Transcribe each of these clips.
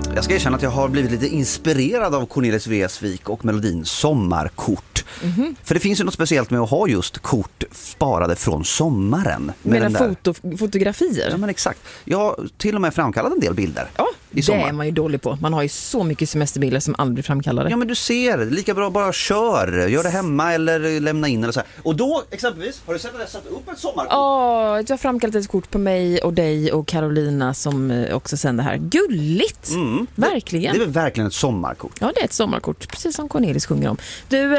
Jag ska erkänna att jag har blivit lite inspirerad av Cornelis Vreeswijk och melodin Sommarkort. Mm-hmm. För det finns ju något speciellt med att ha just kort sparade från sommaren. Med fotografier? Ja, men exakt. Jag har till och med framkallat en del bilder. Ja, det är man ju dålig på. Man har ju så mycket semesterbilder som aldrig blir framkallade. Ja, men du ser, lika bra bara kör. Gör det hemma eller lämna in eller så här. Och då, exempelvis, har du sett att jag satt upp ett sommarkort? Ja, jag har framkallat ett kort på mig och dig och Carolina som också sänder här. Gulligt! Mm. Verkligen. Det är väl verkligen ett sommarkort? Ja, det är ett sommarkort, precis som Cornelis sjunger om. Du,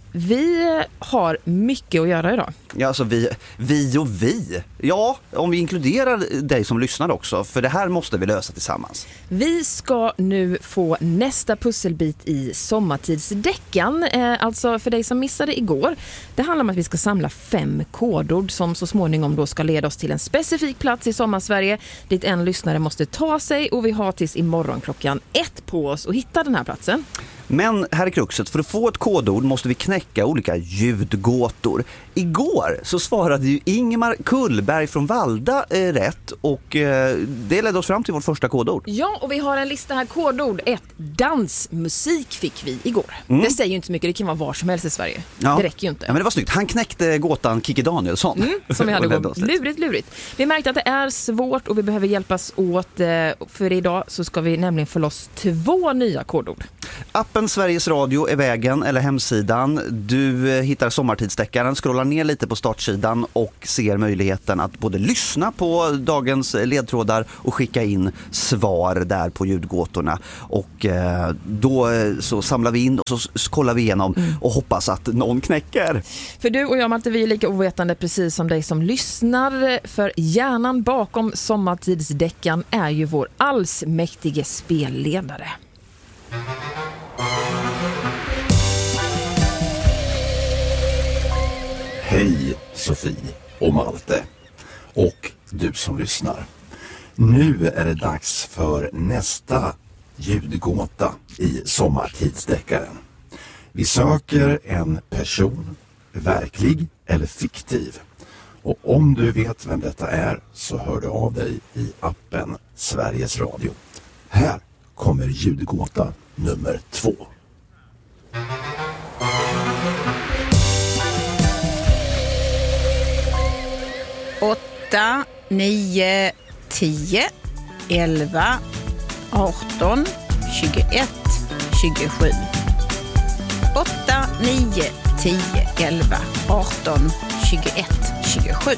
vi har mycket att göra idag. Ja, alltså vi och vi. Ja, om vi inkluderar dig som lyssnar också. För det här måste vi lösa tillsammans. Vi ska nu få nästa pusselbit i sommartidsdeckan. Alltså för dig som missade igår. Det handlar om att vi ska samla 5 kodord som så småningom då ska leda oss till en specifik plats i Sommarsverige dit en lyssnare måste ta sig. Och vi har tills imorgon 1:00 på oss att hitta den här platsen. Men här är kruxet, för att få ett kodord måste vi knäcka olika ljudgåtor. Igår så svarade ju Ingemar Kullberg från Valda rätt och det ledde oss fram till vårt första kodord. Ja, och vi har en lista här, kodord 1. Dansmusik fick vi igår. Det säger ju inte så mycket, det kan vara var som helst i Sverige. Ja. Det räcker ju inte. Ja, men det var snyggt. Han knäckte gåtan Kikki Danielsson. Som vi hade gått. Lurigt. Vi märkte att det är svårt och vi behöver hjälpas åt, för idag så ska vi nämligen få loss 2 nya kodord. Appen Sveriges Radio är vägen, eller hemsidan. Du hittar sommartidsdeckaren, scrollar ner lite på startsidan och ser möjligheten att både lyssna på dagens ledtrådar och skicka in svar där på ljudgåtorna. Och då så samlar vi in och så kollar vi igenom och hoppas att någon knäcker. För du och jag, Malte, vi är lika ovetande precis som dig som lyssnar. För hjärnan bakom sommartidsdeckan är ju vår allsmäktige spelledare. Hej Sofie och Malte och du som lyssnar. Nu är det dags för nästa ljudgåta i sommartidsdeckaren. Vi söker en person, verklig eller fiktiv. Och om du vet vem detta är så hör du av dig i appen Sveriges Radio. Här kommer ljudgåta nummer 2. Åtta, 9, 10, 11, 18, 21, 27. 8, 9, 10, 11, 18, 21, 27.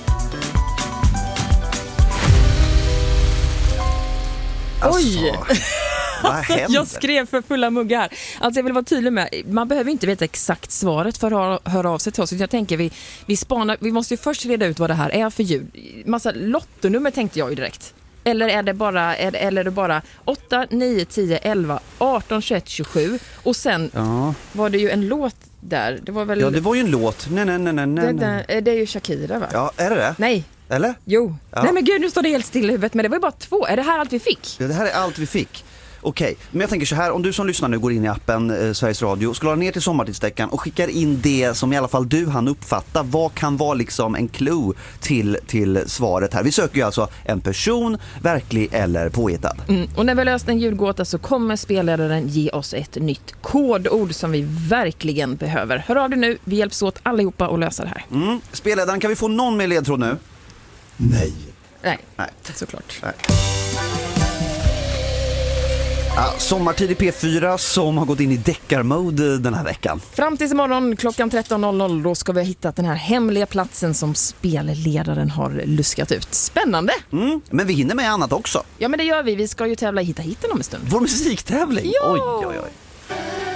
Oj! Alltså, jag skrev för fulla muggar. Alltså jag vill vara tydlig med, man behöver inte veta exakt svaret för att höra av sig till oss. Jag tänker vi spanar, vi måste ju först reda ut vad det här är för ljud. Massa lottonummer tänkte jag ju direkt. Eller är det bara 8, 9, 10, 11, 18, 21, 27 och sen var det ju en låt där. Det var väl... Ja, det var ju en låt. Nej. Det är ju Shakira, va? Ja, är det? Nej. Eller? Jo. Ja. Nej men gud, nu står det helt still i huvudet. Men det var ju bara 2. Är det här allt vi fick? Ja, det här är allt vi fick. Okej, men jag tänker så här, om du som lyssnar nu går in i appen Sveriges Radio, scrollar ner till sommartidsdeckan och skickar in det som i alla fall du hann uppfatta. Vad kan vara liksom en clue till svaret här? Vi söker ju alltså en person, verklig eller påhittad. Och när vi löst en ljudgåta så kommer spelledaren ge oss ett nytt kodord som vi verkligen behöver. Hör av dig nu, vi hjälps åt allihopa att lösa det här. Spelledaren, kan vi få någon med ledtråd nu? Nej. Nej, såklart. Nej. Ja, sommartid i P4 som har gått in i deckarmode den här veckan. Fram tills imorgon 13:00 då ska vi ha hittat den här hemliga platsen som spelledaren har luskat ut. Spännande! Men vi hinner med annat också. Ja, men det gör vi. Vi ska ju tävla i Hitta hitten om en stund. Vår musiktävling? Ja. Oj.